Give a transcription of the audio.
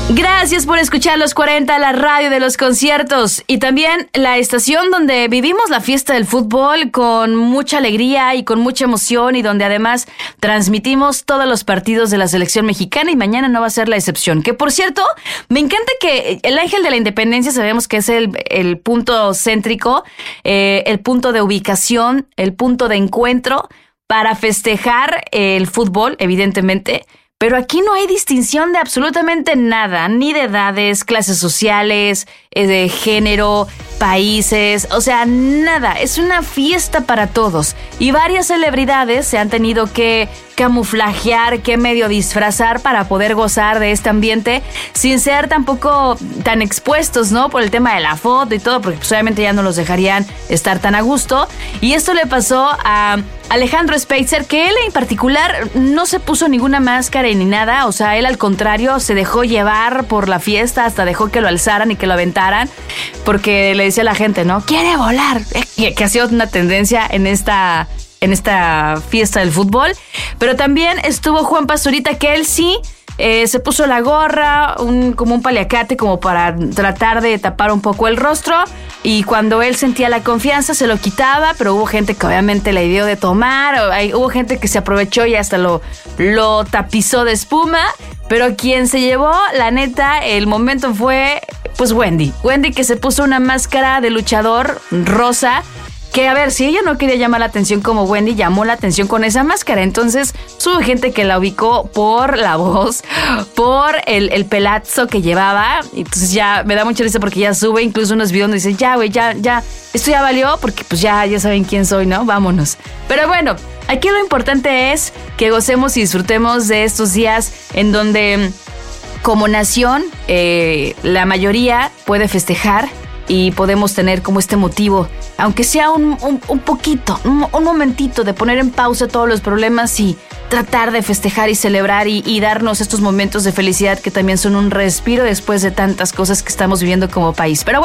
Gracias por escuchar Los 40, la radio de los conciertos y también la estación donde vivimos la fiesta del fútbol con mucha alegría y con mucha emoción y donde además transmitimos todos los partidos de la selección mexicana y mañana no va a ser la excepción. Que por cierto, me encanta que el Ángel de la Independencia sabemos que es el punto céntrico, el punto de ubicación, el punto de encuentro para festejar el fútbol, evidentemente. Pero aquí no hay distinción de absolutamente nada, ni de edades, clases sociales, de género, países, o sea, nada. Es una fiesta para todos. Y varias celebridades se han tenido que camuflajear, que medio disfrazar para poder gozar de este ambiente sin ser tampoco tan expuestos, ¿no? Por el tema de la foto y todo, porque pues, obviamente ya no los dejarían estar tan a gusto. Y esto le pasó a Alejandro Spitzer, que él en particular no se puso ninguna máscara ni nada, o sea, él al contrario se dejó llevar por la fiesta, hasta dejó que lo alzaran y que lo aventaran, porque le decía a la gente, ¿no? ¡Quiere volar! Que ha sido una tendencia en esta fiesta del fútbol. Pero también estuvo Juan Pazurita, que él sí se puso la gorra, como un paliacate, como para tratar de tapar un poco el rostro. Y cuando él sentía la confianza se lo quitaba, pero hubo gente que obviamente le dio de tomar, hubo gente que se aprovechó y hasta lo tapizó de espuma. Pero quien se llevó, la neta, el momento fue pues Wendy, que se puso una máscara de luchador rosa. Que a ver, si ella no quería llamar la atención como Wendy, llamó la atención con esa máscara. Entonces hubo gente que la ubicó por la voz, por el pelazo que llevaba. Entonces ya me da mucha risa porque ya sube incluso unos videos donde dice, ya güey, ya, esto ya valió porque pues ya saben quién soy, ¿no? Vámonos. Pero bueno, aquí lo importante es que gocemos y disfrutemos de estos días en donde como nación la mayoría puede festejar y podemos tener como este motivo, aunque sea un poquito, un momentito de poner en pausa todos los problemas y tratar de festejar y celebrar y darnos estos momentos de felicidad que también son un respiro después de tantas cosas que estamos viviendo como país. Pero